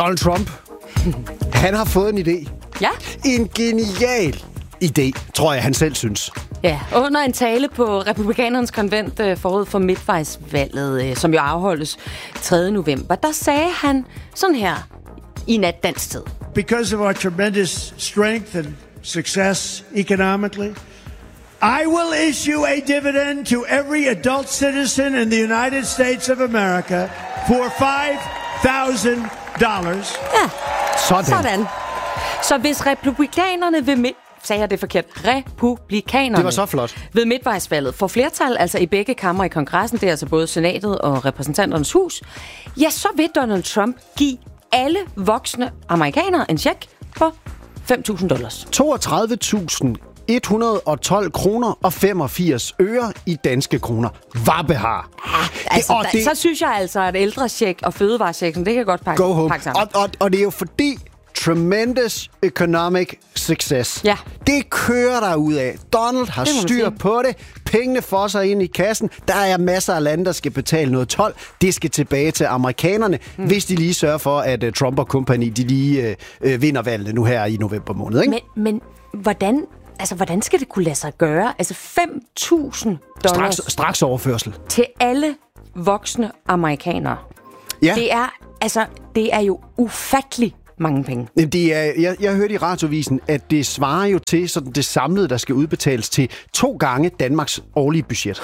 Donald Trump, han har fået en idé. Ja. En genial idé, tror jeg, han selv synes. Ja, under en tale på Republikanernes konvent forud for midtvejsvalget, som jo afholdes 3. november, der sagde han sådan her i nat dansk tid. Because of our tremendous strength and success economically, I will issue a dividend to every adult citizen in the United States of America for $5,000. Ja, sådan. Så hvis republikanerne vil sagde jeg det forkert? Republikanerne. Det var så flot. Ved midtvejsvalget får flertal, altså i begge kamre i kongressen, det er altså både senatet og repræsentanternes hus, ja, så vil Donald Trump give alle voksne amerikanere en check på $5,000. 32.112 kroner og 85 øre i danske kroner. Vabbehar. Altså, så synes jeg altså, at ældrecheck og fødevarechecken, det kan godt pakke sammen. Og det er jo fordi tremendous economic success. Ja. Det kører der ud af. Donald har styr på det. Pengene får sig ind i kassen. Der er masser af lande, der skal betale noget told. Det skal tilbage til amerikanerne, hvis de lige sørger for, at Trump og company, de lige vinder valget nu her i november måned. Ikke? Men hvordan skal det kunne lade sig gøre? Altså $5,000 straks overførsel til alle voksne amerikanere. Ja. Det er jo ufattelig mange penge. Jeg hørte i radiovisen, at det svarer jo til sådan det samlede, der skal udbetales til 2 gange Danmarks årlige budget.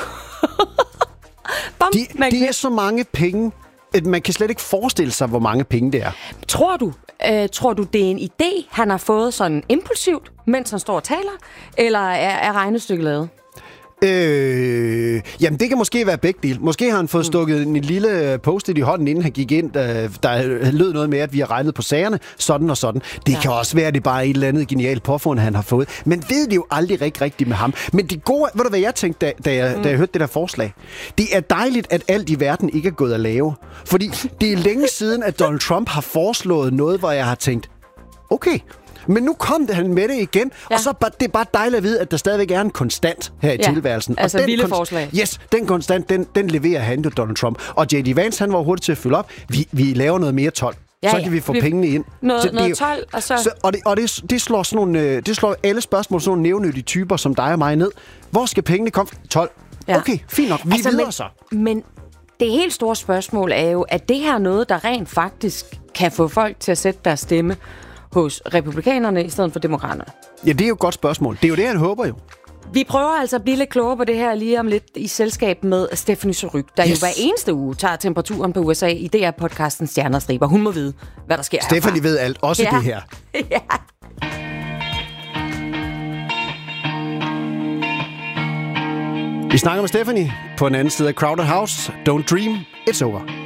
Det er så mange penge, at man kan slet ikke forestille sig, hvor mange penge det er. Tror du, det er en idé, han har fået sådan impulsivt, mens han står og taler, eller er regnestykket lavet? Jamen, det kan måske være begge dele. Måske har han fået stukket en lille post-it i hånden, inden han gik ind. Der lød noget med, at vi har regnet på sagerne, sådan og sådan. Det kan også være, at det bare er et eller andet genialt påfund, han har fået. Men ved det jo aldrig rigtigt med ham. Men det gode, ved du hvad jeg tænkte, da jeg hørte det der forslag? Det er dejligt, at alt i verden ikke er gået at lave. Fordi det er længe siden, at Donald Trump har foreslået noget, hvor jeg har tænkt, okay, men nu kom han med det igen, og så det er bare dejligt at vide, at der stadigvæk er en konstant her i tilværelsen. Altså og den vilde forslag. Yes, den konstant, den leverer han jo, Donald Trump. Og J.D. Vance, han var hurtigt til at fylde op. Vi laver noget mere told. Så kan vi få pengene ind. Noget told, og så... Det slår sådan nogle, det slår alle spørgsmål, sådan nogle nævnyttige typer som dig og mig ned. Hvor skal pengene komme? Told. Ja. Okay, fint nok. Vi videre så. Men det helt store spørgsmål er jo, at det her er noget, der rent faktisk kan få folk til at sætte deres stemme hos republikanerne i stedet for demokraterne? Ja, det er jo et godt spørgsmål. Det er jo det, han håber jo. Vi prøver altså at blive lidt klogere på det her lige om lidt i selskab med Stephanie Surrugue, der jo hver eneste uge tager temperaturen på USA i DR-podcasten Stjerner og Striber. Hun må vide, hvad der sker. Stephanie ved alt, også det her. Ja. Vi snakker med Stephanie på den anden side af Crowded House. Don't dream, it's over.